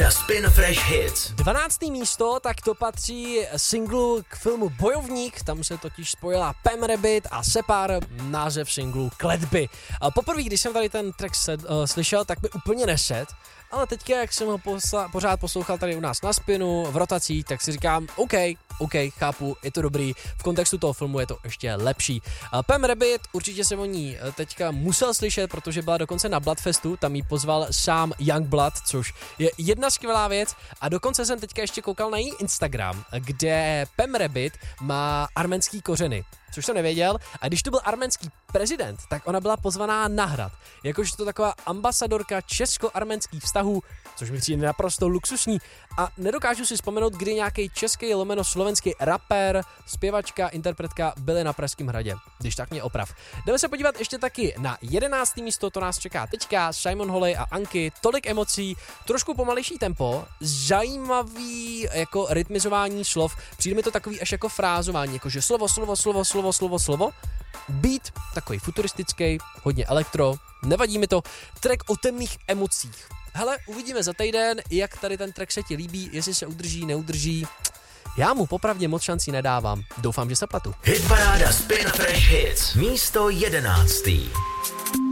Hitparáda Spin Fresh Hits. 12. místo, tak to patří singlu k filmu Bojovník, tam se totiž spojila Pam Rabbit a Separ, název singlu Kletby. Poprvé, když jsem tady ten track slyšel, tak by úplně neset, ale teďka, jak jsem ho pořád poslouchal tady u nás na Spinu, v rotacích, tak si říkám, OK, chápu, je to dobrý, v kontextu toho filmu je to ještě lepší. Pam Rabbit, určitě jsem o ní teďka musel slyšet, protože byla dokonce na Bloodfestu, tam jí pozval sám Youngblood, což je jedna skvělá věc, a dokonce jsem teďka ještě koukal na její Instagram, kde Pam Rabbit má arménský kořeny, což jsem nevěděl, a když to byl arménský prezident, tak ona byla pozvaná na hrad, jakože to taková ambasadorka česko-arménských vztahů, což mi přijde naprosto luxusní, a nedokážu si vzpomenout, kdy nějaký český lomeno slovenský rapper, zpěvačka, interpretka byly na Pražském hradě. Když tak mě oprav. Jdeme se podívat ještě taky na 11. místo, to nás čeká teďka, Simon Holly a Anky, tolik emocí, trošku pomalejší tempo, zajímavý jako rytmizování slov, přijde mi to takový až jako frázování, jakože slovo, beat, takový futuristický, hodně elektro, nevadí mi to, track o temných emocích. Hele, uvidíme za týden, jak tady ten track se ti líbí, jestli se udrží, neudrží. Já mu popravdě moc šancí nedávám. Doufám, že se pletu. Hitparáda Spin Fresh Hits. Místo 11.